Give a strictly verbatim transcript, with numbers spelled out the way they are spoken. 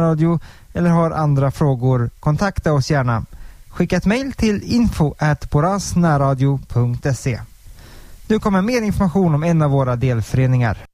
närradio eller har andra frågor, kontakta oss gärna. Skicka ett mejl till info at borasnärradio punkt se. Nu kommer mer information om en av våra delföreningar.